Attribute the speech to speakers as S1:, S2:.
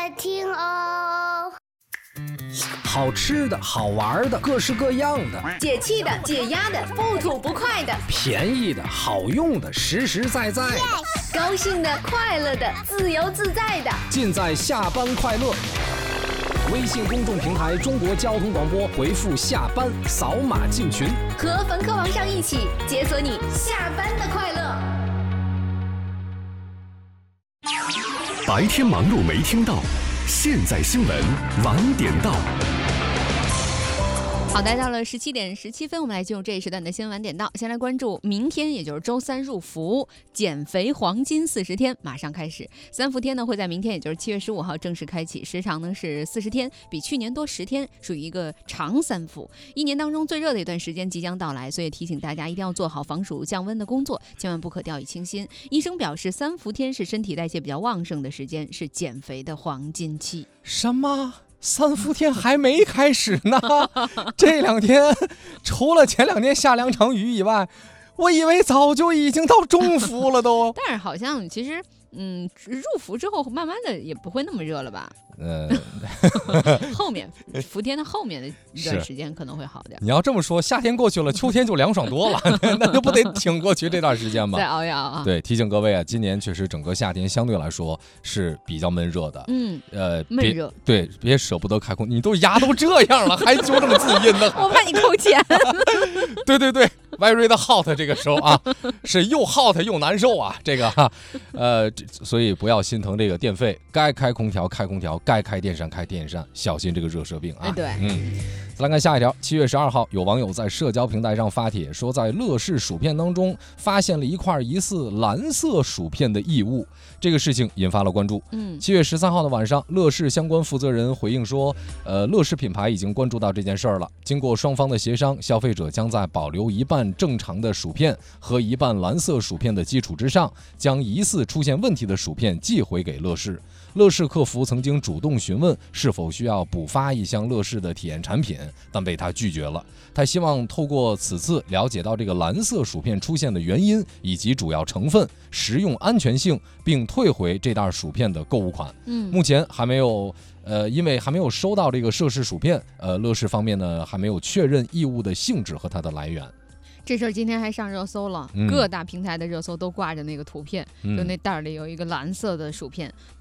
S1: 听哦。
S2: 好吃的好玩的各式各样的，
S3: 解气的解压的不吐不快的，
S2: 便宜的好用的实实在在的，
S3: 高兴的快乐的自由自在的，
S2: 尽在下班快乐。微信公众平台中国交通广播，回复下班扫码进群，
S3: 和冯科王上一起解锁你下班的快乐。
S4: 白天忙碌没听到，现在新闻晚点到。
S5: 好的，到了17点17分，我们来进入这一时段的新闻晚点到。先来关注明天，也就是周三入伏，减肥黄金40天马上开始。3伏天呢会在明天，也就是7月15号正式开启，时长呢是40天，比去年多10天，属于一个长3伏。一年当中最热的一段时间即将到来，所以提醒大家一定要做好防暑降温的工作，千万不可掉以轻心。医生表示，3伏天是身体代谢比较旺盛的时间，是减肥的黄金期。
S6: 什么？3伏天还没开始呢，这2天除了前2天下2场雨以外，我以为早就已经到中伏了都。
S5: 但是好像其实入伏之后慢慢的也不会那么热了吧？后面伏天的后面的一段时间可能会好点。
S6: 你要这么说，夏天过去了，秋天就凉爽多了，那就不得挺过去这段时间吗？
S5: 再熬一熬啊！
S6: 对，提醒各位啊，今年确实整个夏天相对来说是比较闷热的。
S5: 闷热。
S6: 对，别舍不得开空，你都牙都这样了，还纠正自音呢。
S5: 我怕你扣钱。
S6: 对 ，very hot 这个时候啊，是又 hot 又难受啊，这个所以不要心疼这个电费，该开空调开空调，该开电扇开电扇，小心这个热射病啊。
S5: 对，
S6: 再来看下一条。7月12号，有网友在社交平台上发帖说，在乐事薯片当中发现了一块疑似蓝色薯片的异物，这个事情引发了关注。7月13号的晚上，乐事相关负责人回应说，乐事品牌已经关注到这件事儿了，经过双方的协商，消费者将在保留一半正常的薯片和一半蓝色薯片的基础之上，将疑似出现问题的薯片寄回给乐事。乐事客服曾经主动询问是否需要补发一箱乐事的体验产品，但被他拒绝了。他希望透过此次了解到这个蓝色薯片出现的原因以及主要成分、食用安全性，并退回这袋薯片的购物款。目前还没有因为还没有收到这个涉事薯片，乐事方面呢还没有确认异物的性质和它的来源。
S5: 这事儿今天还上热搜了，各大平台的热搜都挂着那个图片，就那袋里有一个蓝色的薯片，